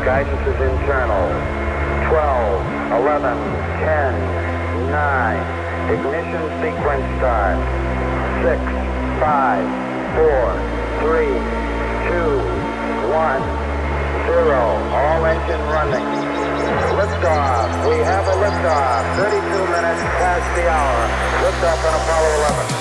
Guidance is internal. 12, 11, 10, 9. Ignition sequence start. 6, 5, 4, 3, 2, 1, 0. All engine running. Liftoff. We have a liftoff. 32 minutes past the hour. Liftoff on Apollo 11.